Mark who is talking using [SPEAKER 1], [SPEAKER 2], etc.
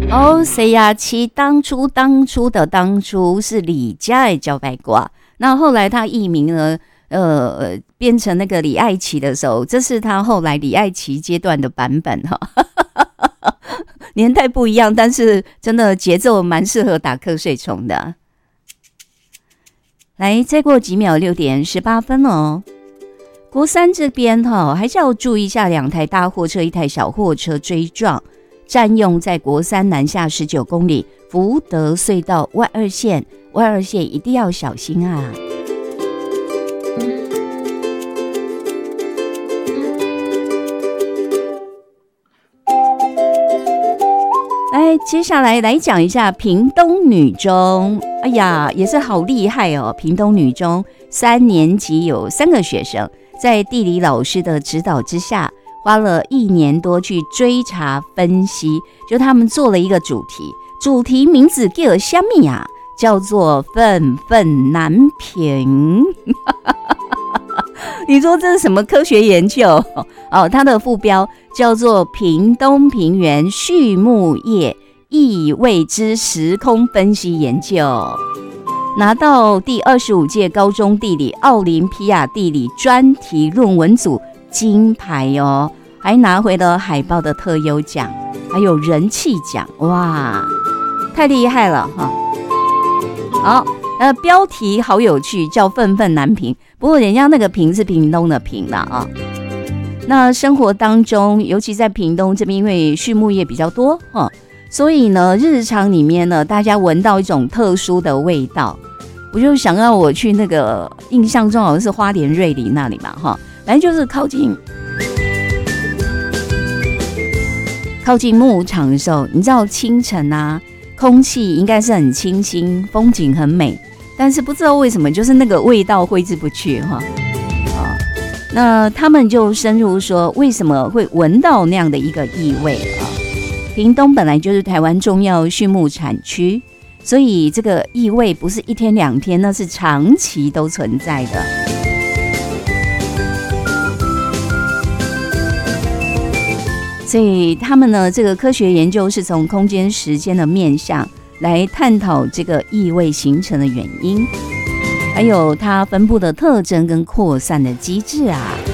[SPEAKER 1] 哦，谁呀？其当初的当初是李家的茭白瓜，那后来他艺名呢，变成那个李艾琪的时候，这是他后来李艾琪阶段的版本哈。年代不一样，但是真的节奏蛮适合打瞌睡虫的。来，再过几秒，6:18哦。国三这边还是要注意一下，2台大货车，1台小货车追撞，占用在国三南下19公里福德隧道外二线一定要小心啊！来，接下来讲一下屏东女中。哎呀，也是好厉害哦！屏东女中3年级有3个学生，在地理老师的指导之下，花了1年多去追查分析，就他们做了一个主题名字叫什么呀？叫做愤愤难平。你说这是什么科学研究？它的副标叫做屏东平原畜牧业异味之时空分析研究，拿到第25届高中地理奥林匹亚地理专题论文组金牌哦，还拿回了海报的特优奖，还有人气奖，哇，太厉害了哈！好，标题好有趣，叫愤愤难平，不过人家那个平是屏东的平啦啊。那生活当中，尤其在屏东这边，因为畜牧业比较多哈，所以呢，日常里面呢，大家闻到一种特殊的味道，我就想要我去那个印象中好像是花莲瑞里那里嘛哈，反正就是靠近牧场的时候，你知道清晨啊，空气应该是很清新，风景很美，但是不知道为什么，就是那个味道挥之不去哈。那他们就深入说，为什么会闻到那样的一个异味啊？屏东本来就是台湾重要畜牧产区，所以这个异味不是1天2天，那是长期都存在的。所以他们呢，这个科学研究是从空间时间的面向来探讨这个异味形成的原因，还有它分布的特征跟扩散的机制啊。